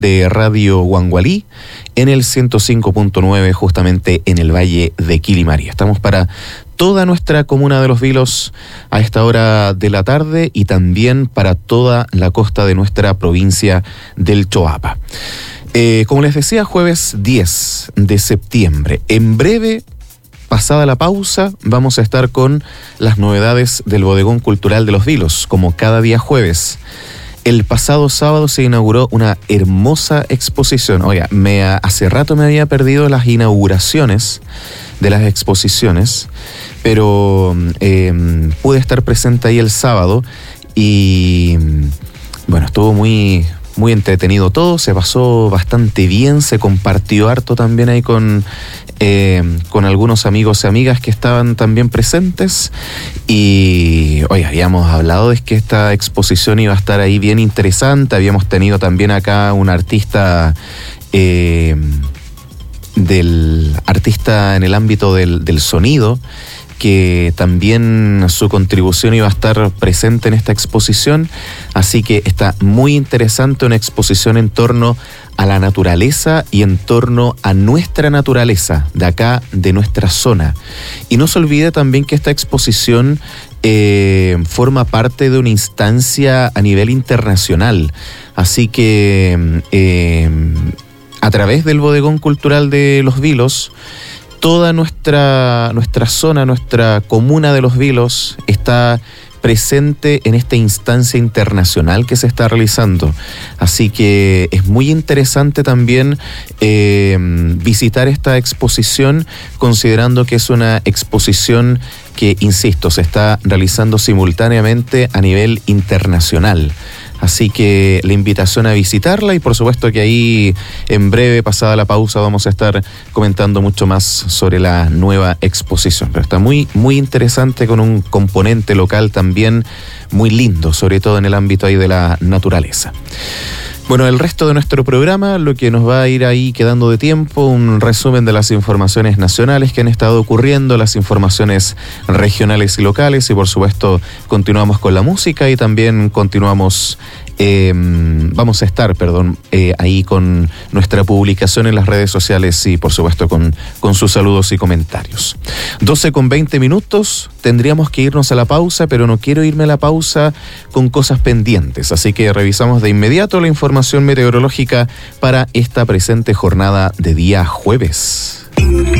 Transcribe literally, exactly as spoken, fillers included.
de Radio Guangualí en el ciento cinco punto nueve, justamente en el Valle de Quilimarí. Estamos para toda nuestra comuna de Los Vilos a esta hora de la tarde y también para toda la costa de nuestra provincia del Choapa. Eh, como les decía, jueves diez de septiembre. En breve, pasada la pausa, vamos a estar con las novedades del Bodegón Cultural de Los Vilos, como cada día jueves. El pasado sábado se inauguró una hermosa exposición. Oiga, me, hace rato me había perdido las inauguraciones de las exposiciones, pero eh, pude estar presente ahí el sábado y bueno, estuvo muy, muy entretenido todo, se pasó bastante bien, se compartió harto también ahí con, eh, con algunos amigos y amigas que estaban también presentes y oye, habíamos hablado de que esta exposición iba a estar ahí bien interesante, habíamos tenido también acá un artista eh, del artista en el ámbito del, del sonido, que también su contribución iba a estar presente en esta exposición, así que está muy interesante, una exposición en torno a la naturaleza y en torno a nuestra naturaleza, de acá, de nuestra zona. Y no se olvide también que esta exposición eh, forma parte de una instancia a nivel internacional, así que eh, a través del Bodegón Cultural de Los Vilos, toda nuestra, nuestra zona, nuestra comuna de Los Vilos está presente en esta instancia internacional que se está realizando. Así que es muy interesante también eh, visitar esta exposición, considerando que es una exposición que, insisto, se está realizando simultáneamente a nivel internacional. Así que la invitación a visitarla y por supuesto que ahí en breve, pasada la pausa, vamos a estar comentando mucho más sobre la nueva exposición. Pero está muy, muy interesante, con un componente local también muy lindo, sobre todo en el ámbito ahí de la naturaleza. Bueno, el resto de nuestro programa, lo que nos va a ir ahí quedando de tiempo, un resumen de las informaciones nacionales que han estado ocurriendo, las informaciones regionales y locales, y por supuesto continuamos con la música y también continuamos, eh, vamos a estar, perdón, eh, ahí con nuestra publicación en las redes sociales y por supuesto con, con sus saludos y comentarios. doce con veinte minutos, tendríamos que irnos a la pausa, pero no quiero irme a la pausa con cosas pendientes, así que revisamos de inmediato la información meteorológica para esta presente jornada de día jueves.